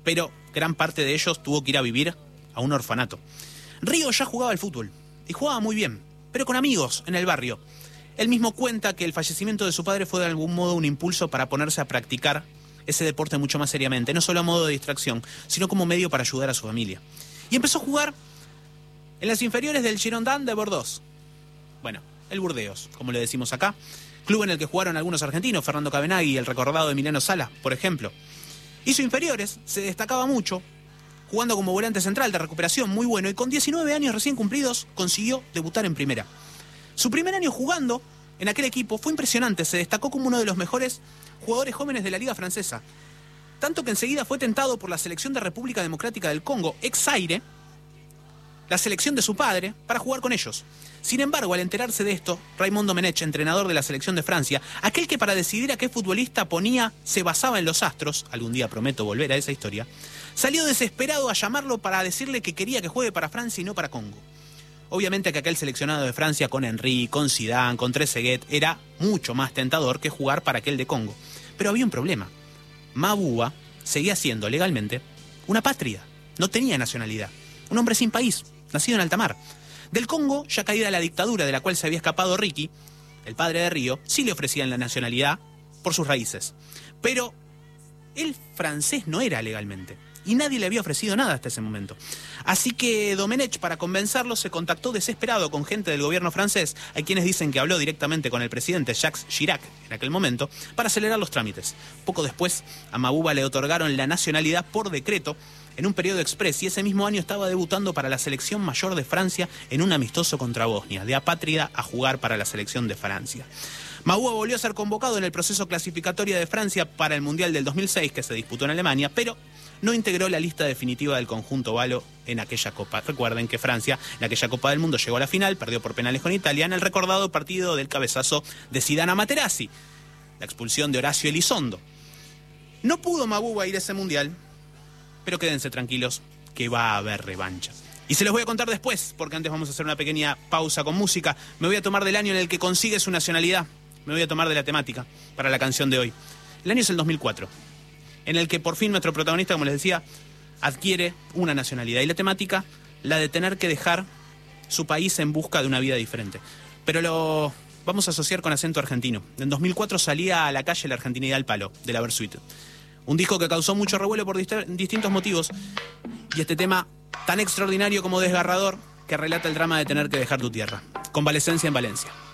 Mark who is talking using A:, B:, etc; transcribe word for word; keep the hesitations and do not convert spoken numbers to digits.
A: pero gran parte de ellos tuvo que ir a vivir a un orfanato. Río ya jugaba al fútbol, y jugaba muy bien, pero con amigos en el barrio. Él mismo cuenta que el fallecimiento de su padre fue de algún modo un impulso para ponerse a practicar ese deporte mucho más seriamente, no solo a modo de distracción, sino como medio para ayudar a su familia. Y empezó a jugar en las inferiores del Girondins de Bordeaux. Bueno, el Burdeos, como le decimos acá, club en el que jugaron algunos argentinos, Fernando Cabenagui y el recordado Emiliano Sala, por ejemplo. Hizo inferiores, se destacaba mucho, jugando como volante central de recuperación muy bueno, y con diecinueve años recién cumplidos consiguió debutar en primera. Su primer año jugando en aquel equipo fue impresionante, se destacó como uno de los mejores jugadores jóvenes de la Liga Francesa. Tanto que enseguida fue tentado por la selección de República Democrática del Congo, ex-Zaire, la selección de su padre, para jugar con ellos. Sin embargo, al enterarse de esto, Raymond Domenech, entrenador de la selección de Francia, aquel que para decidir a qué futbolista ponía se basaba en los astros, algún día prometo volver a esa historia, salió desesperado a llamarlo para decirle que quería que juegue para Francia y no para Congo. Obviamente que aquel seleccionado de Francia con Henry, con Zidane, con Trezeguet, era mucho más tentador que jugar para aquel de Congo. Pero había un problema. Mabouba seguía siendo legalmente una apátrida. No tenía nacionalidad. Un hombre sin país, nacido en alta mar. Del Congo, ya caída la dictadura de la cual se había escapado Ricky, el padre de Río, sí le ofrecían la nacionalidad por sus raíces. Pero él francés no era legalmente. Y nadie le había ofrecido nada hasta ese momento. Así que Domenech, para convencerlo, se contactó desesperado con gente del gobierno francés, hay quienes dicen que habló directamente con el presidente Jacques Chirac en aquel momento, para acelerar los trámites. Poco después, a Mabouba le otorgaron la nacionalidad por decreto en un periodo express, y ese mismo año estaba debutando para la selección mayor de Francia en un amistoso contra Bosnia, de apátrida a jugar para la selección de Francia. Mabouba volvió a ser convocado en el proceso clasificatorio de Francia para el Mundial del dos mil seis, que se disputó en Alemania, pero no integró la lista definitiva del conjunto Valo en aquella Copa. Recuerden que Francia, en aquella Copa del Mundo, llegó a la final, perdió por penales con Italia en el recordado partido del cabezazo de Zidane a Materazzi, la expulsión de Horacio Elizondo. No pudo Mabouba ir a ese Mundial, pero quédense tranquilos que va a haber revancha. Y se los voy a contar después, porque antes vamos a hacer una pequeña pausa con música. Me voy a tomar del año en el que consigue su nacionalidad. Me voy a tomar de la temática para la canción de hoy. El año es el dos mil cuatro, en el que por fin nuestro protagonista, como les decía, adquiere una nacionalidad. Y la temática, la de tener que dejar su país en busca de una vida diferente. Pero lo vamos a asociar con acento argentino. En dos mil cuatro salía a la calle La Argentinidad al Palo, de la Versuit. Un disco que causó mucho revuelo por dist- distintos motivos. Y este tema tan extraordinario como desgarrador, que relata el drama de tener que dejar tu tierra. Convalecencia en Valencia.